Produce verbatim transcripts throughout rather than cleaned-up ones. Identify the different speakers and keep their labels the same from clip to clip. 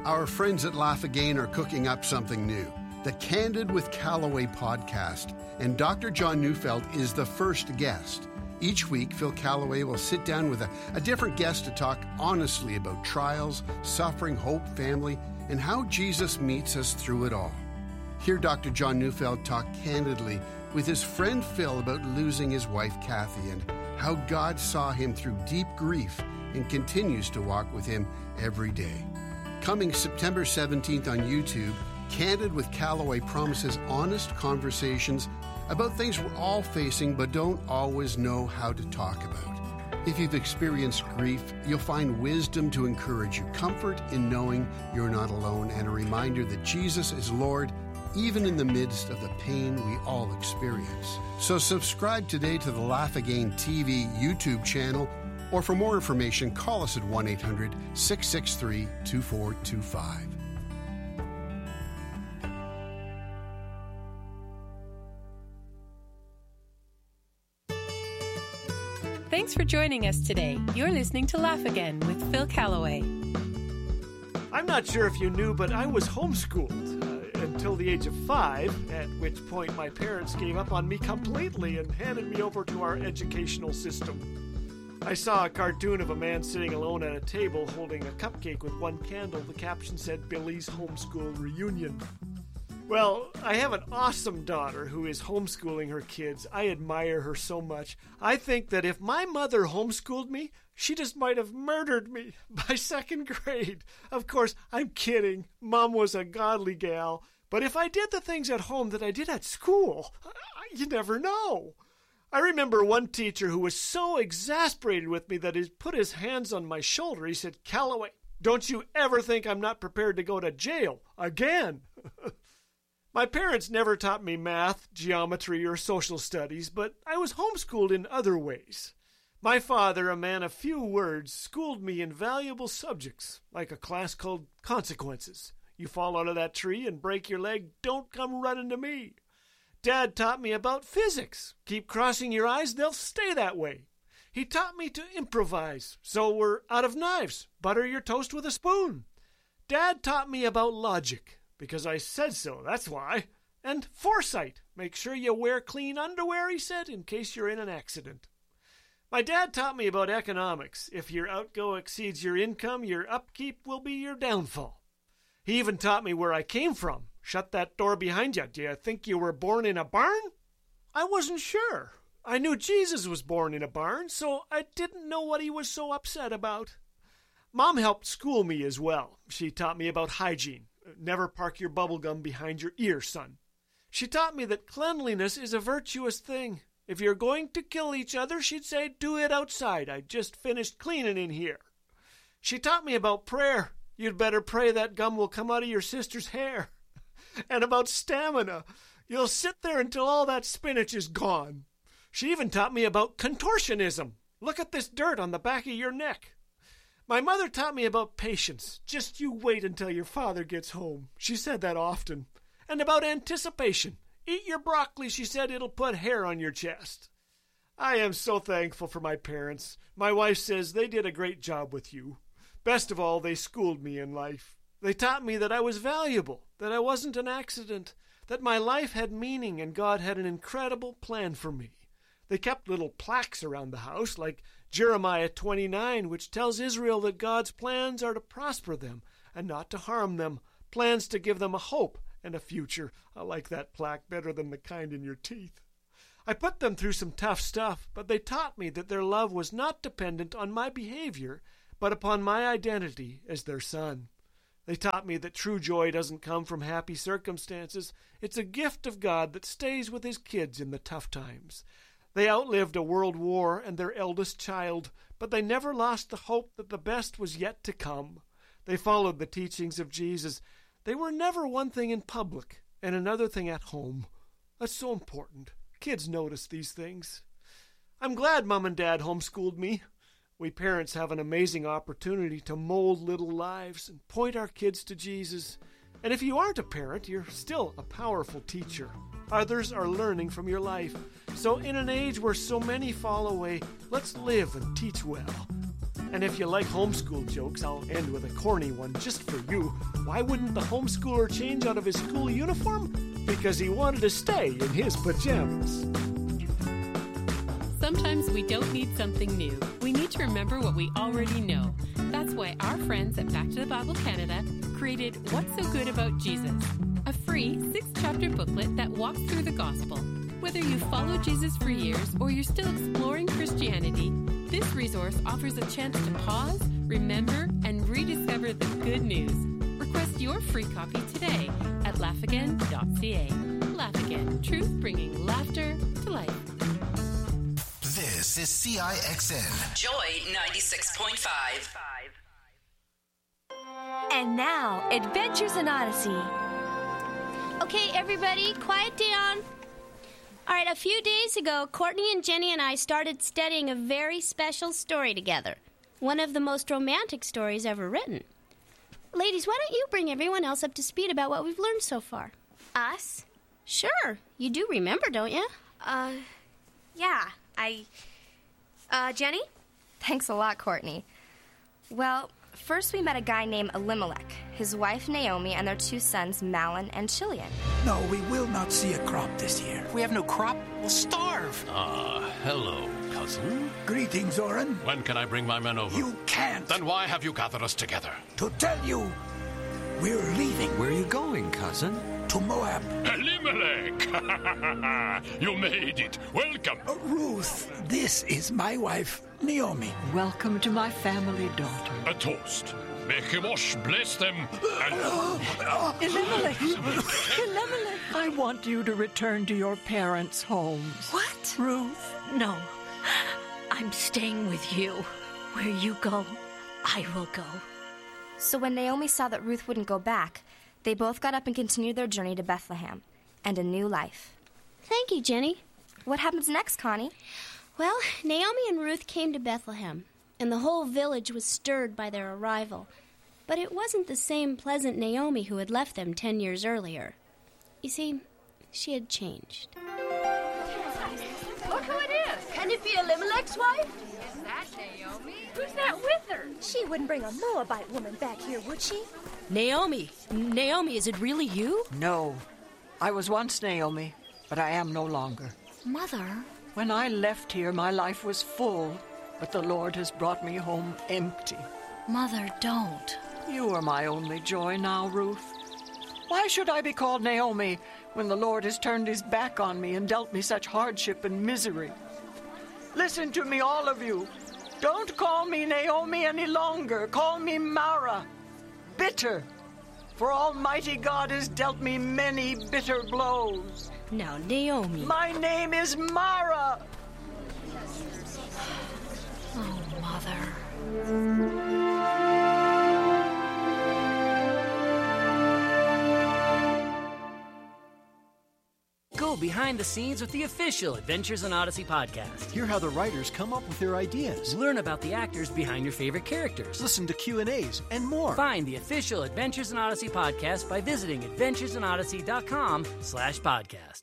Speaker 1: Our friends at Laugh Again are cooking up something new, the Candid with Callaway podcast, and Doctor John Neufeld is the first guest. Each week, Phil Callaway will sit down with a, a different guest to talk honestly about trials, suffering, hope, family, and how Jesus meets us through it all. Hear Doctor John Neufeld talk candidly with his friend Phil about losing his wife Kathy and how God saw him through deep grief and continues to walk with him every day. Coming September seventeenth on YouTube, Candid with Callaway promises honest conversations about things we're all facing but don't always know how to talk about. If you've experienced grief, you'll find wisdom to encourage you, comfort in knowing you're not alone, and a reminder that Jesus is Lord even in the midst of the pain we all experience. So subscribe today to the Laugh Again T V YouTube channel, or for more information, call us at one eight hundred, six six three, two four two five.
Speaker 2: Thanks for joining us today. You're listening to Laugh Again with Phil Callaway.
Speaker 3: I'm not sure if you knew, but I was homeschooled uh, until the age of five, at which point my parents gave up on me completely and handed me over to our educational system. I saw a cartoon of a man sitting alone at a table holding a cupcake with one candle. The caption said, "Billy's Homeschool Reunion." Well, I have an awesome daughter who is homeschooling her kids. I admire her so much. I think that if my mother homeschooled me, she just might have murdered me by second grade. Of course, I'm kidding. Mom was a godly gal. But if I did the things at home that I did at school, you never know. I remember one teacher who was so exasperated with me that he put his hands on my shoulder. He said, "Callaway, don't you ever think I'm not prepared to go to jail again." My parents never taught me math, geometry, or social studies, but I was homeschooled in other ways. My father, a man of few words, schooled me in valuable subjects, like a class called Consequences. You fall out of that tree and break your leg, don't come running to me. Dad taught me about physics. Keep crossing your eyes, they'll stay that way. He taught me to improvise, so we're out of knives. Butter your toast with a spoon. Dad taught me about logic. Because I said so, that's why. And foresight. Make sure you wear clean underwear, he said, in case you're in an accident. My dad taught me about economics. If your outgo exceeds your income, your upkeep will be your downfall. He even taught me where I came from. Shut that door behind you. Do you think you were born in a barn? I wasn't sure. I knew Jesus was born in a barn, so I didn't know what he was so upset about. Mom helped school me as well. She taught me about hygiene. Never park your bubble gum behind your ear, son. She taught me that cleanliness is a virtuous thing. If you're going to kill each other, she'd say, do it outside. I just finished cleaning in here. She taught me about prayer. You'd better pray that gum will come out of your sister's hair. And about stamina. You'll sit there until all that spinach is gone. She even taught me about contortionism. Look at this dirt on the back of your neck. My mother taught me about patience. Just you wait until your father gets home. She said that often. And about anticipation. Eat your broccoli, she said, it'll put hair on your chest. I am so thankful for my parents. My wife says they did a great job with you. Best of all, they schooled me in life. They taught me that I was valuable, that I wasn't an accident, that my life had meaning and God had an incredible plan for me. They kept little plaques around the house, like Jeremiah twenty-nine, which tells Israel that God's plans are to prosper them and not to harm them, plans to give them a hope and a future. I like that plaque better than the kind in your teeth. I put them through some tough stuff, but they taught me that their love was not dependent on my behavior, but upon my identity as their son. They taught me that true joy doesn't come from happy circumstances. It's a gift of God that stays with his kids in the tough times. They outlived a world war and their eldest child, but they never lost the hope that the best was yet to come. They followed the teachings of Jesus. They were never one thing in public and another thing at home. That's so important. Kids notice these things. I'm glad Mom and Dad homeschooled me. We parents have an amazing opportunity to mold little lives and point our kids to Jesus. And if you aren't a parent, you're still a powerful teacher. Others are learning from your life. So in an age where so many fall away, let's live and teach well. And if you like homeschool jokes, I'll end with a corny one just for you. Why wouldn't the homeschooler change out of his school uniform? Because he wanted to stay in his pajamas.
Speaker 2: Sometimes we don't need something new. We need to remember what we already know. That's why our friends at Back to the Bible Canada created What's So Good About Jesus, a free six-chapter booklet that walks through the gospel. Whether you follow Jesus for years or you're still exploring Christianity, this resource offers a chance to pause, remember, and rediscover the good news. Request your free copy today at laugh again dot c a. Laugh Again, truth bringing laughter to life.
Speaker 4: This is C I X N.
Speaker 5: Joy ninety-six point five.
Speaker 6: And now, Adventures in Odyssey.
Speaker 7: Okay, everybody, quiet down. All right, a few days ago, Courtney and Jenny and I started studying a very special story together. One of the most romantic stories ever written. Ladies, why don't you bring everyone else up to speed about what we've learned so far?
Speaker 6: Us?
Speaker 7: Sure. You do remember, don't you?
Speaker 6: Uh, yeah, I... Uh, Jenny? Thanks a lot, Courtney. Well, first we met a guy named Elimelech, his wife Naomi, and their two sons, Malin and Chilion.
Speaker 8: No, we will not see a crop this year.
Speaker 4: If we have no crop, we'll starve.
Speaker 9: Ah, hello, cousin.
Speaker 8: Greetings, Oren.
Speaker 9: When can I bring my men over?
Speaker 8: You can't.
Speaker 9: Then why have you gathered us together?
Speaker 8: To tell you, we're leaving.
Speaker 10: Where are you going, cousin?
Speaker 8: To Moab.
Speaker 9: Elimelech! You made it. Welcome.
Speaker 8: Uh, Ruth, this is my wife, Naomi.
Speaker 11: Welcome to my family, daughter.
Speaker 9: A toast. May Chemosh bless them. And...
Speaker 11: Elimelech! Elimelech! I want you to return to your parents' homes.
Speaker 6: What?
Speaker 11: Ruth?
Speaker 12: No. I'm staying with you. Where you go, I will go.
Speaker 6: So when Naomi saw that Ruth wouldn't go back, they both got up and continued their journey to Bethlehem and a new life.
Speaker 7: Thank you, Jenny.
Speaker 6: What happens next, Connie?
Speaker 7: Well, Naomi and Ruth came to Bethlehem, and the whole village was stirred by their arrival. But it wasn't the same pleasant Naomi who had left them ten years earlier. You see, she had changed.
Speaker 13: Look who it is. Can it be Elimelech's wife? Is that Naomi? Who's that with her?
Speaker 6: She wouldn't bring a Moabite woman back here, would she?
Speaker 12: Naomi. Naomi, is it really you?
Speaker 11: No. I was once Naomi, but I am no longer.
Speaker 12: Mother?
Speaker 11: When I left here, my life was full, but the Lord has brought me home empty.
Speaker 12: Mother, don't.
Speaker 11: You are my only joy now, Ruth. Why should I be called Naomi when the Lord has turned his back on me and dealt me such hardship and misery? Listen to me, all of you. Don't call me Naomi any longer. Call me Mara. Bitter. For Almighty God has dealt me many bitter blows.
Speaker 12: Now, Naomi.
Speaker 11: My name is Mara.
Speaker 12: Oh, Mother.
Speaker 14: Go behind the scenes with the official Adventures in Odyssey podcast.
Speaker 15: Hear how the writers come up with their ideas.
Speaker 14: Learn about the actors behind your favorite characters.
Speaker 15: Listen to Q and A's and more.
Speaker 14: Find the official Adventures in Odyssey podcast by visiting adventures in odyssey dot com slash podcast.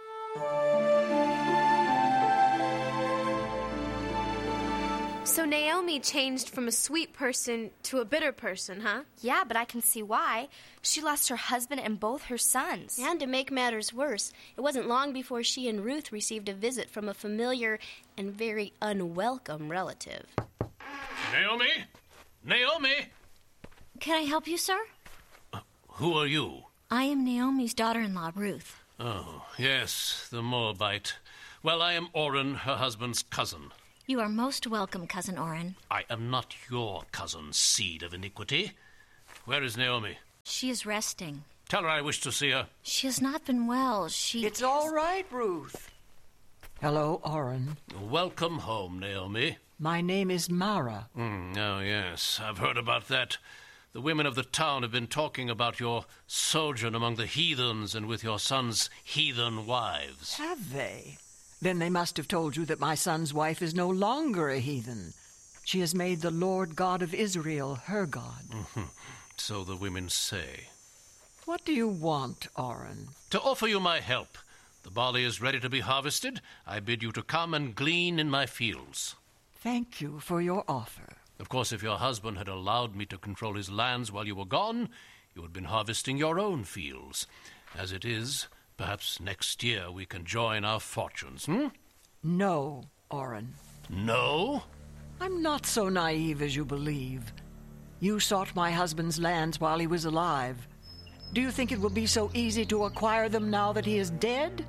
Speaker 6: So Naomi changed from a sweet person to a bitter person, huh? Yeah, but I can see why. She lost her husband and both her sons.
Speaker 7: And to make matters worse, it wasn't long before she and Ruth received a visit from a familiar and very unwelcome relative.
Speaker 9: Naomi? Naomi?
Speaker 12: Can I help you, sir?
Speaker 9: Uh, who are you?
Speaker 12: I am Naomi's daughter-in-law, Ruth.
Speaker 9: Oh, yes, the Moabite. Well, I am Oren, her husband's cousin.
Speaker 12: You are most welcome, Cousin Oren.
Speaker 9: I am not your cousin, seed of iniquity. Where is Naomi?
Speaker 12: She is resting.
Speaker 9: Tell her I wish to see her.
Speaker 12: She has not been well. She...
Speaker 11: It's all right, Ruth. Hello, Oren.
Speaker 9: Welcome home, Naomi.
Speaker 11: My name is Mara.
Speaker 9: Mm, oh, yes, I've heard about that. The women of the town have been talking about your sojourn among the heathens and with your son's heathen wives.
Speaker 11: Have they? Then they must have told you that my son's wife is no longer a heathen. She has made the Lord God of Israel her God.
Speaker 9: Mm-hmm. So the women say.
Speaker 11: What do you want, Oren?
Speaker 9: To offer you my help. The barley is ready to be harvested. I bid you to come and glean in my fields.
Speaker 11: Thank you for your offer.
Speaker 9: Of course, if your husband had allowed me to control his lands while you were gone, you would have been harvesting your own fields. As it is, perhaps next year we can join our fortunes, hmm?
Speaker 11: No, Oren.
Speaker 9: No?
Speaker 11: I'm not so naive as you believe. You sought my husband's lands while he was alive. Do you think it will be so easy to acquire them now that he is dead?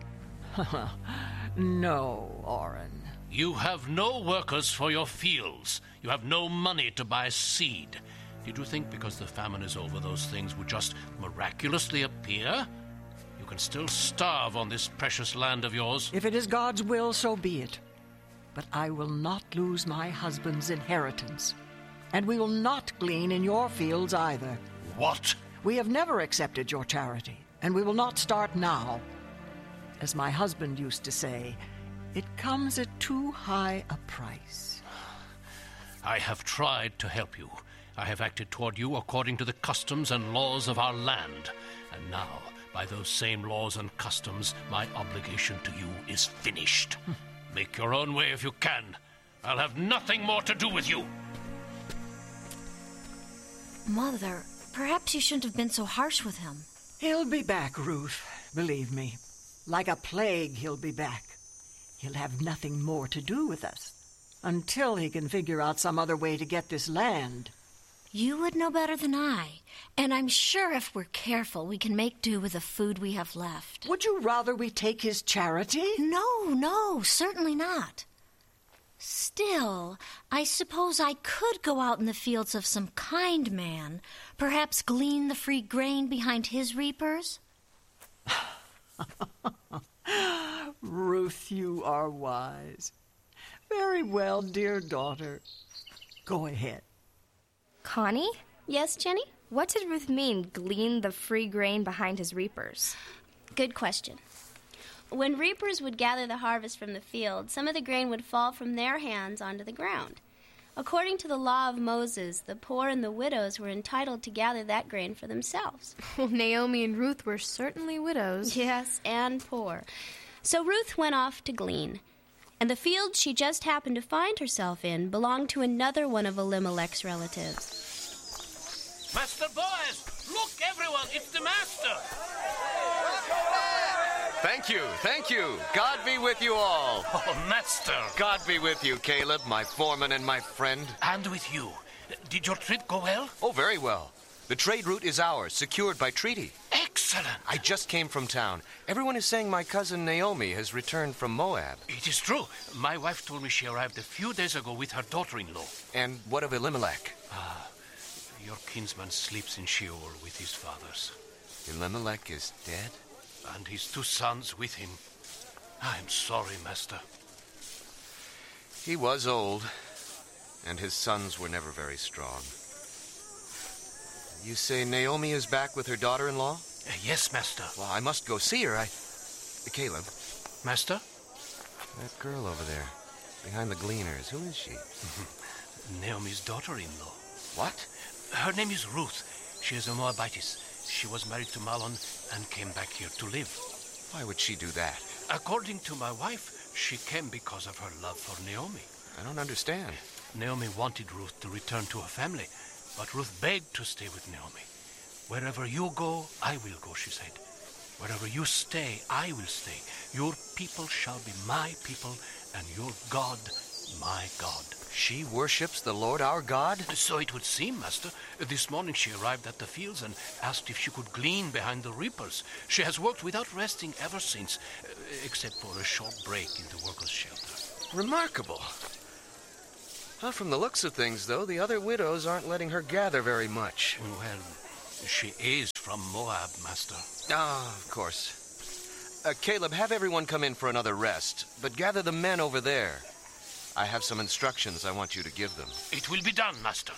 Speaker 11: No, Oren.
Speaker 9: You have no workers for your fields. You have no money to buy seed. Did you think because the famine is over those things would just miraculously appear? You can still starve on this precious land of yours.
Speaker 11: If it is God's will, so be it. But I will not lose my husband's inheritance. And we will not glean in your fields either.
Speaker 9: What?
Speaker 11: We have never accepted your charity, and we will not start now. As my husband used to say, it comes at too high a price.
Speaker 9: I have tried to help you. I have acted toward you according to the customs and laws of our land. And now, by those same laws and customs, my obligation to you is finished. Make your own way if you can. I'll have nothing more to do with you.
Speaker 12: Mother, perhaps you shouldn't have been so harsh with him.
Speaker 11: He'll be back, Ruth. Believe me. Like a plague, he'll be back. He'll have nothing more to do with us. Until he can figure out some other way to get this land.
Speaker 12: You would know better than I. And I'm sure if we're careful, we can make do with the food we have left.
Speaker 11: Would you rather we take his charity?
Speaker 12: No, no, certainly not. Still, I suppose I could go out in the fields of some kind man, perhaps glean the free grain behind his reapers.
Speaker 11: Ruth, you are wise. Very well, dear daughter. Go ahead.
Speaker 6: Connie?
Speaker 7: Yes, Jenny?
Speaker 6: What did Ruth mean, glean the free grain behind his reapers?
Speaker 7: Good question. When reapers would gather the harvest from the field, some of the grain would fall from their hands onto the ground. According to the law of Moses, the poor and the widows were entitled to gather that grain for themselves.
Speaker 6: Well, Naomi and Ruth were certainly widows.
Speaker 7: Yes, and poor. So Ruth went off to glean. And the field she just happened to find herself in belonged to another one of Elimelech's relatives.
Speaker 9: Master Boaz! Look, everyone, it's the master!
Speaker 10: Thank you, thank you. God be with you all.
Speaker 9: Oh, master.
Speaker 10: God be with you, Caleb, my foreman and my friend.
Speaker 9: And with you. Did your trip go well?
Speaker 10: Oh, very well. The trade route is ours, secured by treaty.
Speaker 9: Excellent.
Speaker 10: I just came from town. Everyone is saying my cousin Naomi has returned from Moab.
Speaker 9: It is true. My wife told me she arrived a few days ago with her daughter-in-law.
Speaker 10: And what of Elimelech?
Speaker 9: Ah, your kinsman sleeps in Sheol with his fathers.
Speaker 10: Elimelech is dead?
Speaker 9: And his two sons with him. I'm sorry, master.
Speaker 10: He was old, and his sons were never very strong. You say Naomi is back with her daughter-in-law?
Speaker 9: Uh, yes, master.
Speaker 10: Well, I must go see her. I... Uh, Caleb.
Speaker 9: Master?
Speaker 10: That girl over there, behind the gleaners, who is she?
Speaker 9: Naomi's daughter-in-law.
Speaker 10: What?
Speaker 9: Her name is Ruth. She is a Moabitess. She was married to Mahlon and came back here to live.
Speaker 10: Why would she do that?
Speaker 9: According to my wife, she came because of her love for Naomi.
Speaker 10: I don't understand.
Speaker 9: Naomi wanted Ruth to return to her family, but Ruth begged to stay with Naomi. Wherever you go, I will go, she said. Wherever you stay, I will stay. Your people shall be my people, and your God, my God.
Speaker 10: She worships the Lord our God?
Speaker 9: So it would seem, master. This morning she arrived at the fields and asked if she could glean behind the reapers. She has worked without resting ever since, uh, except for a short break in the workers' shelter.
Speaker 10: Remarkable. Well, from the looks of things, though, the other widows aren't letting her gather very much.
Speaker 9: Well, she is from Moab, master.
Speaker 10: Ah, of course. Uh, Caleb, have everyone come in for another rest, but gather the men over there. I have some instructions I want you to give them.
Speaker 9: It will be done, master.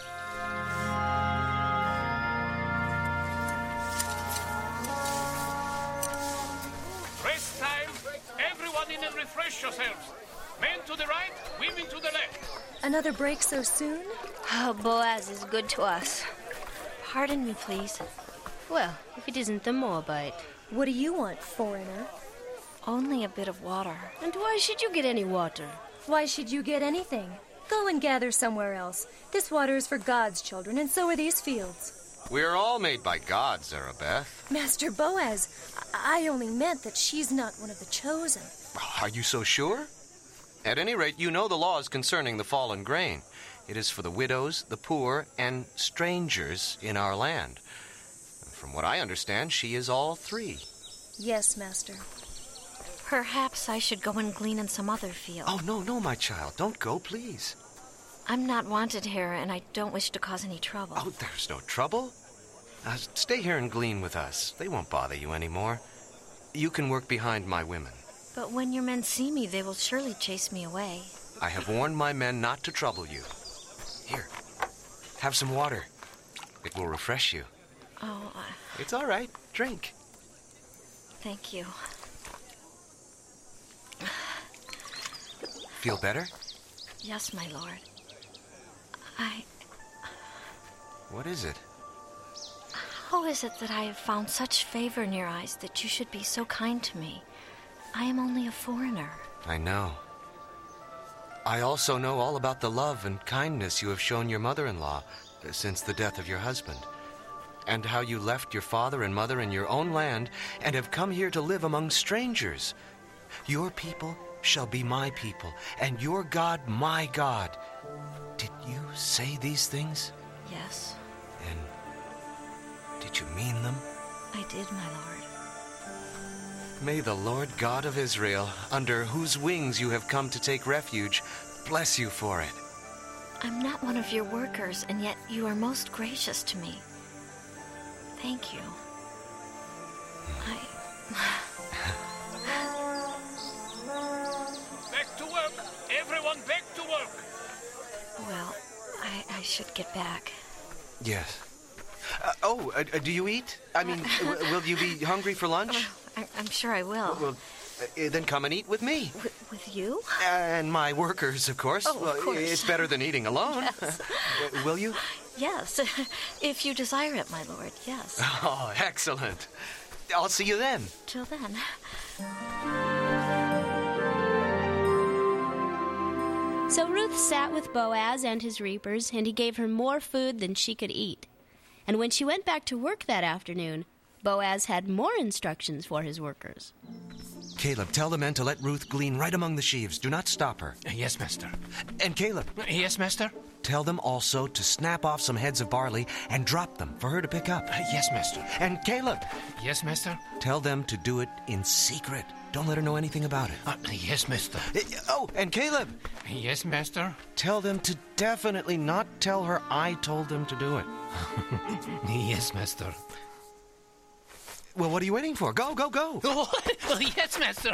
Speaker 9: Rest time. Everyone in and refresh yourselves. Men to the right, women to the left.
Speaker 16: Another break so soon?
Speaker 7: Oh, Boaz is good to us.
Speaker 6: Pardon me, please.
Speaker 7: Well, if it isn't the Moabite.
Speaker 16: What do you want, foreigner?
Speaker 6: Only a bit of water.
Speaker 7: And why should you get any water?
Speaker 16: Why should you get anything? Go and gather somewhere else. This water is for God's children, and so are these fields.
Speaker 10: We're all made by God, Zarabeth.
Speaker 16: Master Boaz, I only meant that she's not one of the chosen.
Speaker 10: Are you so sure? At any rate, you know the laws concerning the fallen grain. It is for the widows, the poor, and strangers in our land. From what I understand, she is all three.
Speaker 16: Yes, Master.
Speaker 12: Perhaps I should go and glean in some other field.
Speaker 10: Oh, no, no, my child. Don't go, please.
Speaker 12: I'm not wanted here, and I don't wish to cause any trouble.
Speaker 10: Oh, there's no trouble. Uh, stay here and glean with us. They won't bother you anymore. You can work behind my women.
Speaker 12: But when your men see me, they will surely chase me away.
Speaker 10: I have warned my men not to trouble you. Here, have some water. It will refresh you.
Speaker 12: Oh, uh...
Speaker 10: It's all right. Drink.
Speaker 12: Thank you.
Speaker 10: Feel better?
Speaker 12: Yes, my lord. I...
Speaker 10: What is it?
Speaker 12: How is it that I have found such favor in your eyes that you should be so kind to me? I am only a foreigner.
Speaker 10: I know. I also know all about the love and kindness you have shown your mother-in-law since the death of your husband, and how you left your father and mother in your own land and have come here to live among strangers. Your people shall be my people, and your God my God. Did you say these things?
Speaker 12: Yes.
Speaker 10: And did you mean them?
Speaker 12: I did, my lord.
Speaker 10: May the Lord God of Israel, under whose wings you have come to take refuge, bless you for it.
Speaker 12: I'm not one of your workers, and yet you are most gracious to me. Thank you. I...
Speaker 9: Back to work! Everyone back to work!
Speaker 12: Well, I, I should get back.
Speaker 10: Yes. Uh, oh, uh, do you eat? I mean, w- will you be hungry for lunch?
Speaker 12: I, I'm sure I will.
Speaker 10: Well, uh, then come and eat with me.
Speaker 12: W- with you?
Speaker 10: And my workers, of course.
Speaker 12: Oh, of
Speaker 10: well,
Speaker 12: course.
Speaker 10: It's better than eating alone.
Speaker 12: Yes.
Speaker 10: uh, will you?
Speaker 12: Yes, if you desire it, my lord, yes.
Speaker 10: Oh, excellent. I'll see you then.
Speaker 12: Till then.
Speaker 7: So Ruth sat with Boaz and his reapers, and he gave her more food than she could eat. And when she went back to work that afternoon, Boaz had more instructions for his workers.
Speaker 10: Caleb, tell the men to let Ruth glean right among the sheaves. Do not stop her.
Speaker 9: Yes, master.
Speaker 10: And Caleb.
Speaker 9: Yes, master.
Speaker 10: Tell them also to snap off some heads of barley and drop them for her to pick up.
Speaker 9: Uh, yes, master.
Speaker 10: And Caleb.
Speaker 9: Yes, master.
Speaker 10: Tell them to do it in secret. Don't let her know anything about it.
Speaker 9: Uh, yes, master.
Speaker 10: Uh, oh, and Caleb.
Speaker 9: Yes, master.
Speaker 10: Tell them to definitely not tell her I told them to do it.
Speaker 9: Yes, master.
Speaker 10: Well, what are you waiting for? Go, go, go.
Speaker 9: Oh, yes, master.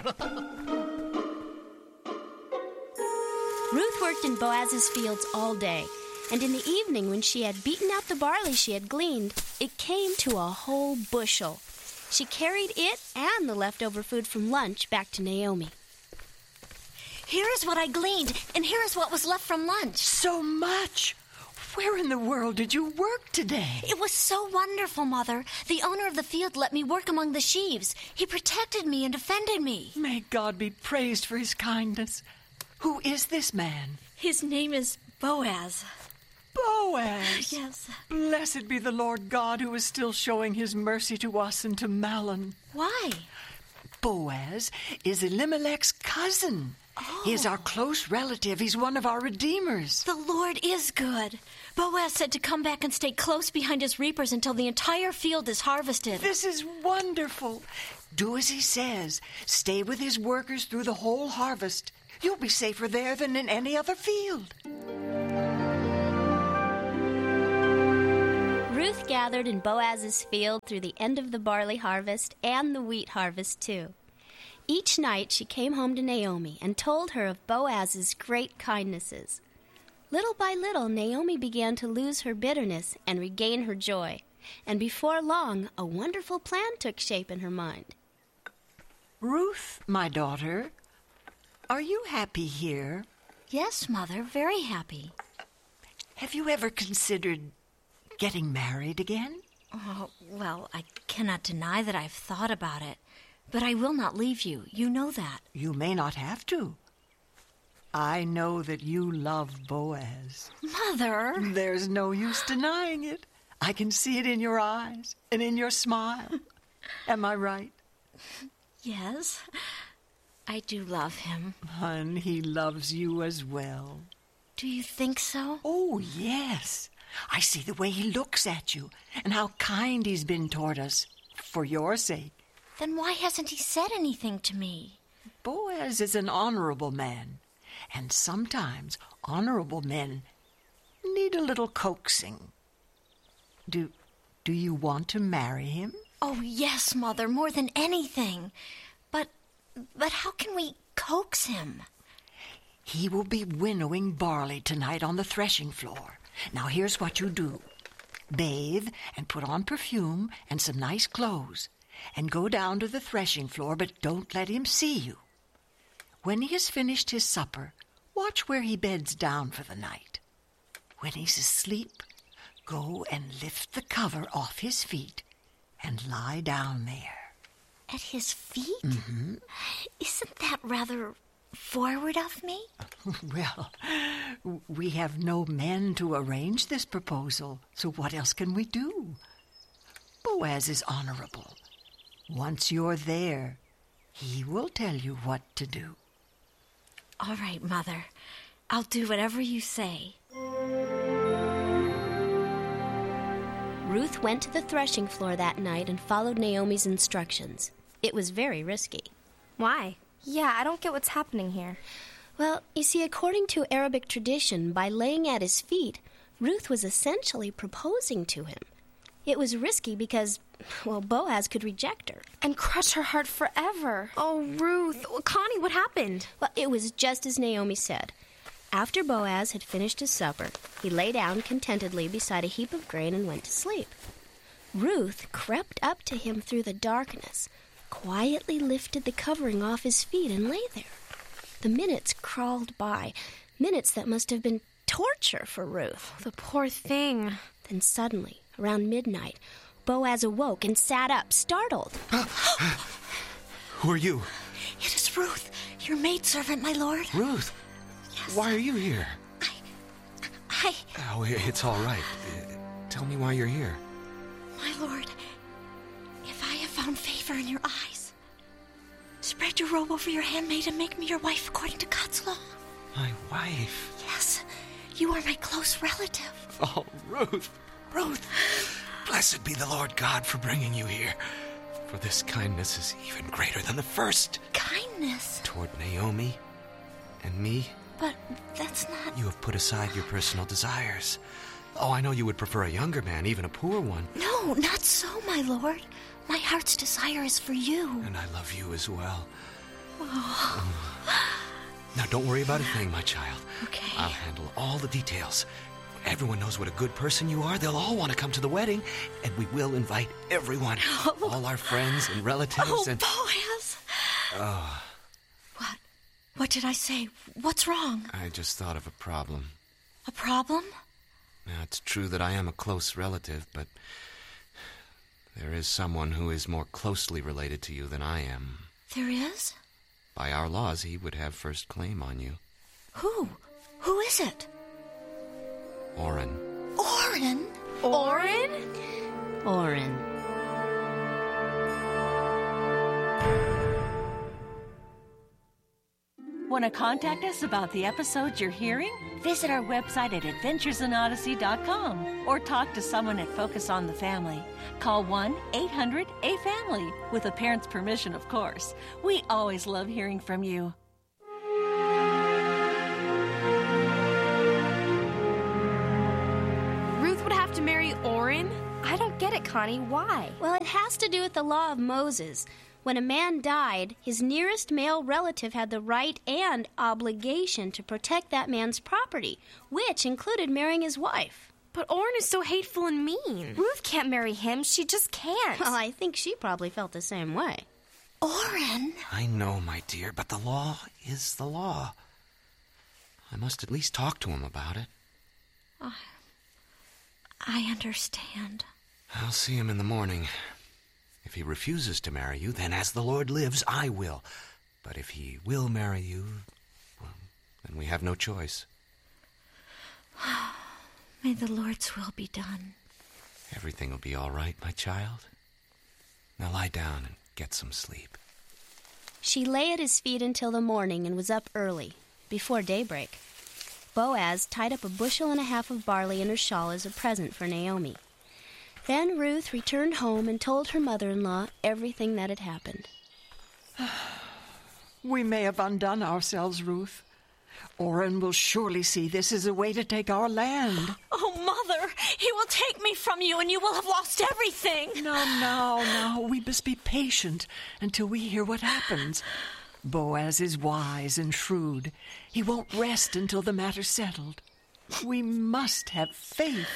Speaker 7: Ruth worked in Boaz's fields all day, and in the evening when she had beaten out the barley she had gleaned, it came to a whole bushel. She carried it and the leftover food from lunch back to Naomi.
Speaker 12: Here is what I gleaned, and here is what was left from lunch.
Speaker 11: So much! Where in the world did you work today?
Speaker 12: It was so wonderful, Mother. The owner of the field let me work among the sheaves. He protected me and defended me.
Speaker 11: May God be praised for his kindness. Who is this man?
Speaker 12: His name is Boaz.
Speaker 11: Boaz?
Speaker 12: Yes.
Speaker 11: Blessed be the Lord God who is still showing his mercy to us and to Mahlon.
Speaker 12: Why?
Speaker 11: Boaz is Elimelech's cousin.
Speaker 12: Oh.
Speaker 11: He is our close relative. He's one of our redeemers.
Speaker 12: The Lord is good. Boaz said to come back and stay close behind his reapers until the entire field is harvested.
Speaker 11: This is wonderful. Do as he says. Stay with his workers through the whole harvest. You'll be safer there than in any other field.
Speaker 7: Ruth gathered in Boaz's field through the end of the barley harvest and the wheat harvest, too. Each night she came home to Naomi and told her of Boaz's great kindnesses. Little by little, Naomi began to lose her bitterness and regain her joy. And before long, a wonderful plan took shape in her mind.
Speaker 11: Ruth, my daughter, are you happy here?
Speaker 12: Yes, Mother, very happy.
Speaker 11: Have you ever considered getting married again?
Speaker 12: Oh, well, I cannot deny that I've thought about it. But I will not leave you. You know that.
Speaker 11: You may not have to. I know that you love Boaz.
Speaker 12: Mother!
Speaker 11: There's no use denying it. I can see it in your eyes and in your smile. Am I right?
Speaker 12: Yes, I do love him.
Speaker 11: Hun, he loves you as well.
Speaker 12: Do you think so?
Speaker 11: Oh, yes. I see the way he looks at you and how kind he's been toward us for your sake.
Speaker 12: Then why hasn't he said anything to me?
Speaker 11: Boaz is an honorable man, and sometimes honorable men need a little coaxing. Do, do you want to marry him?
Speaker 12: Oh, yes, Mother, more than anything. But, but how can we coax him?
Speaker 11: He will be winnowing barley tonight on the threshing floor. Now, here's what you do. Bathe and put on perfume and some nice clothes, and go down to the threshing floor, but don't let him see you. When he has finished his supper, watch where he beds down for the night. When he's asleep, go and lift the cover off his feet and lie down there.
Speaker 12: At his feet?
Speaker 11: Mm-hmm.
Speaker 12: Isn't that rather forward of me?
Speaker 11: Well, we have no men to arrange this proposal, so what else can we do? Boaz is honorable. Once you're there, he will tell you what to do.
Speaker 12: All right, Mother. I'll do whatever you say.
Speaker 7: Ruth went to the threshing floor that night and followed Naomi's instructions. It was very risky.
Speaker 6: Why? Yeah, I don't get what's happening here.
Speaker 7: Well, you see, according to Arabic tradition, by laying at his feet, Ruth was essentially proposing to him. It was risky because, well, Boaz could reject her.
Speaker 6: And crush her heart forever. Oh, Ruth. Well, Connie, what happened?
Speaker 7: Well, it was just as Naomi said. After Boaz had finished his supper, he lay down contentedly beside a heap of grain and went to sleep. Ruth crept up to him through the darkness, quietly lifted the covering off his feet and lay there. The minutes crawled by, minutes that must have been torture for Ruth.
Speaker 6: The poor thing.
Speaker 7: Then suddenly, around midnight, Boaz awoke and sat up, startled.
Speaker 10: Who are you?
Speaker 12: It is Ruth, your maidservant, my lord.
Speaker 10: Ruth?
Speaker 12: Yes.
Speaker 10: Why are you here?
Speaker 12: I... I...
Speaker 10: Oh, it's all right. Uh, tell me why you're here.
Speaker 12: My lord, if I have found favor in your eyes, spread your robe over your handmaid and make me your wife according to God's law.
Speaker 10: My wife?
Speaker 12: Yes, you are my close relative.
Speaker 10: Oh, Ruth.
Speaker 12: Ruth.
Speaker 10: Blessed be the Lord God for bringing you here. For this kindness is even greater than the first.
Speaker 12: Kindness?
Speaker 10: Toward Naomi and me.
Speaker 12: But that's not...
Speaker 10: You have put aside your personal desires. Oh, I know you would prefer a younger man, even a poor one.
Speaker 12: No, not so, my lord. My heart's desire is for you.
Speaker 10: And I love you as well.
Speaker 12: Oh.
Speaker 10: Now, don't worry about a thing, my child.
Speaker 12: Okay.
Speaker 10: I'll handle all the details. Everyone knows what a good person you are. They'll all want to come to the wedding, and we will invite everyone.
Speaker 12: Oh.
Speaker 10: All our friends and relatives
Speaker 12: oh,
Speaker 10: and...
Speaker 12: Boaz!
Speaker 10: Oh.
Speaker 12: What? What did I say? What's wrong?
Speaker 10: I just thought of a problem.
Speaker 12: A problem?
Speaker 10: Now, it's true that I am a close relative, but there is someone who is more closely related to you than I am.
Speaker 12: There is?
Speaker 10: By our laws, he would have first claim on you.
Speaker 12: Who? Who is it?
Speaker 10: Oren.
Speaker 12: Oren?
Speaker 6: Oren?
Speaker 7: Oren.
Speaker 17: Want to contact us about the episodes you're hearing? Visit our website at adventures in odyssey dot com or talk to someone at Focus on the Family. Call one eight hundred A family, with a parent's permission, of course. We always love hearing from you.
Speaker 6: Ruth would have to marry Oren? I don't get it, Connie. Why?
Speaker 7: Well, it has to do with the law of Moses. When a man died, his nearest male relative had the right and obligation to protect that man's property, which included marrying his wife.
Speaker 6: But Oren is so hateful and mean. Ruth can't marry him. She just can't.
Speaker 7: Well, I think she probably felt the same way.
Speaker 12: Oren?
Speaker 10: I know, my dear, but the law is the law. I must at least talk to him about it.
Speaker 12: Uh, I understand.
Speaker 10: I'll see him in the morning. If he refuses to marry you, then as the Lord lives, I will. But if he will marry you, well, and we have no choice.
Speaker 12: May the Lord's will be done.
Speaker 10: Everything will be all right, my child. Now lie down and get some sleep.
Speaker 7: She lay at his feet until the morning and was up early, before daybreak. Boaz tied up a bushel and a half of barley in her shawl as a present for Naomi. Then Ruth returned home and told her mother-in-law everything that had happened.
Speaker 11: We may have undone ourselves, Ruth. Orrin will surely see this as a way to take our land.
Speaker 12: Oh, Mother, he will take me from you and you will have lost everything.
Speaker 11: No, no, no. We must be patient until we hear what happens. Boaz is wise and shrewd. He won't rest until the matter's settled. We must have faith.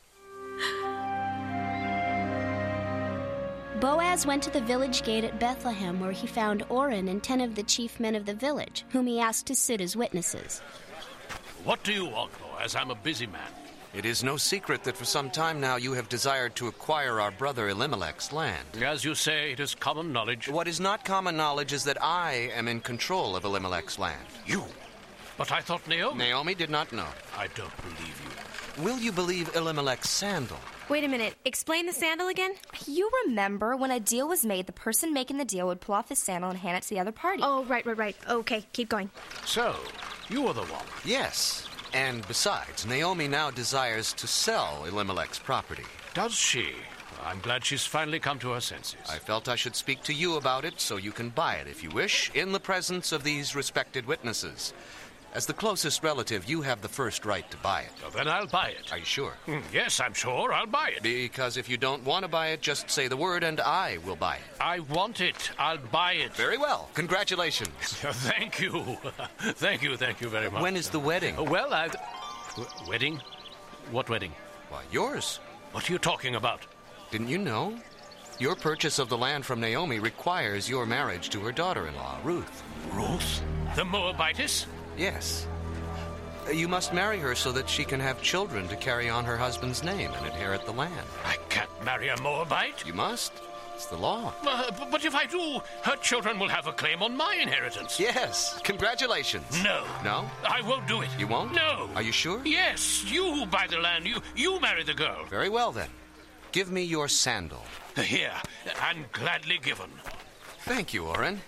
Speaker 7: Boaz went to the village gate at Bethlehem, where he found Orrin and ten of the chief men of the village, whom he asked to sit as witnesses.
Speaker 9: What do you want, Boaz? I'm a busy man.
Speaker 10: It is no secret that for some time now you have desired to acquire our brother Elimelech's land.
Speaker 9: As you say, it is common knowledge.
Speaker 10: What is not common knowledge is that I am in control of Elimelech's land.
Speaker 9: You? But I thought Naomi...
Speaker 10: Naomi did not know.
Speaker 9: I don't believe you.
Speaker 10: Will you believe Elimelech's sandal?
Speaker 6: Wait a minute. Explain the sandal again? You remember when a deal was made, the person making the deal would pull off his sandal and hand it to the other party.
Speaker 16: Oh, right, right, right. Okay, keep going.
Speaker 9: So, you are the one.
Speaker 10: Yes. And besides, Naomi now desires to sell Elimelech's property.
Speaker 9: Does she? I'm glad she's finally come to her senses.
Speaker 10: I felt I should speak to you about it so you can buy it if you wish, in the presence of these respected witnesses. As the closest relative, you have the first right to buy it.
Speaker 9: Well, then I'll buy it.
Speaker 10: Are you sure?
Speaker 9: Mm, yes, I'm sure. I'll buy it.
Speaker 10: Because if you don't want to buy it, just say the word and I will buy it.
Speaker 9: I want it. I'll buy it.
Speaker 10: Very well. Congratulations.
Speaker 9: Thank you. Thank you, thank you very much.
Speaker 10: When is the wedding?
Speaker 9: Uh, well, I... W- wedding? What wedding?
Speaker 10: Why, yours.
Speaker 9: What are you talking about?
Speaker 10: Didn't you know? Your purchase of the land from Naomi requires your marriage to her daughter-in-law, Ruth.
Speaker 9: Ruth? The Moabitess?
Speaker 10: Yes. You must marry her so that she can have children to carry on her husband's name and inherit the land.
Speaker 9: I can't marry a Moabite.
Speaker 10: You must. It's the law.
Speaker 9: Uh, but if I do, her children will have a claim on my inheritance.
Speaker 10: Yes. Congratulations.
Speaker 9: No.
Speaker 10: No?
Speaker 9: I won't do it.
Speaker 10: You won't?
Speaker 9: No.
Speaker 10: Are you sure?
Speaker 9: Yes. You buy the land. You, you marry the girl.
Speaker 10: Very well, then. Give me your sandal.
Speaker 9: Here, and gladly given.
Speaker 10: Thank you, Orrin.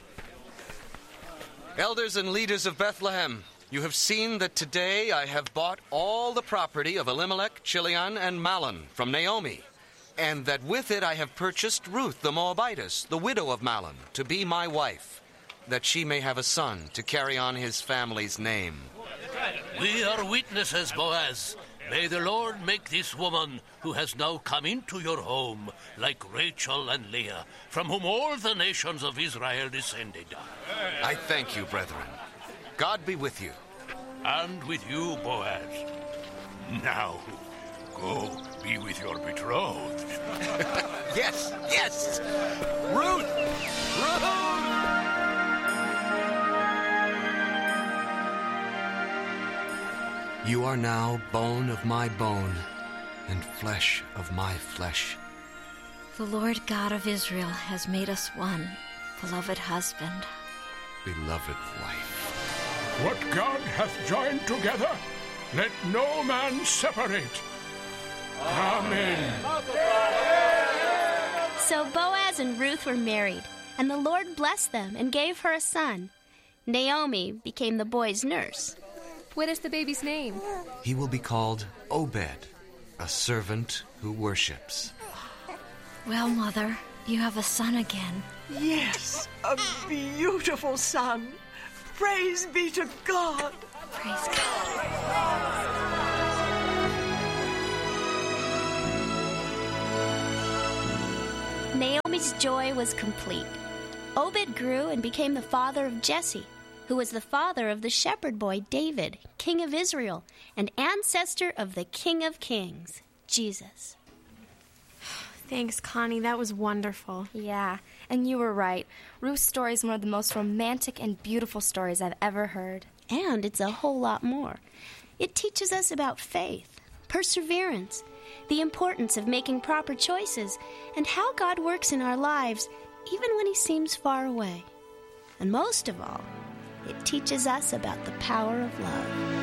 Speaker 10: Elders and leaders of Bethlehem, you have seen that today I have bought all the property of Elimelech, Chilion, and Mahlon from Naomi, and that with it I have purchased Ruth the Moabitess, the widow of Mahlon, to be my wife, that she may have a son to carry on his family's name.
Speaker 9: We are witnesses, Boaz. May the Lord make this woman, who has now come into your home, like Rachel and Leah, from whom all the nations of Israel descended.
Speaker 10: I thank you, brethren. God be with you.
Speaker 9: And with you, Boaz. Now, go be with your betrothed.
Speaker 10: Yes, yes! Ruth! Ruth! You are now bone of my bone and flesh of my flesh.
Speaker 12: The Lord God of Israel has made us one, beloved husband.
Speaker 10: Beloved wife.
Speaker 18: What God hath joined together, let no man separate. Amen.
Speaker 7: So Boaz and Ruth were married, and the Lord blessed them and gave her a son. Naomi became the boy's nurse.
Speaker 16: What is the baby's name?
Speaker 10: He will be called Obed, a servant who worships.
Speaker 12: Well, Mother, you have a son again.
Speaker 11: Yes, a beautiful son. Praise be to God.
Speaker 12: Praise God.
Speaker 7: Naomi's joy was complete. Obed grew and became the father of Jesse, who was the father of the shepherd boy David, king of Israel, and ancestor of the King of Kings, Jesus.
Speaker 19: Thanks, Connie. That was wonderful.
Speaker 6: Yeah, and you were right. Ruth's story is one of the most romantic and beautiful stories I've ever heard.
Speaker 7: And it's a whole lot more. It teaches us about faith, perseverance, the importance of making proper choices, and how God works in our lives, even when He seems far away. And most of all, It teaches us about the power of love.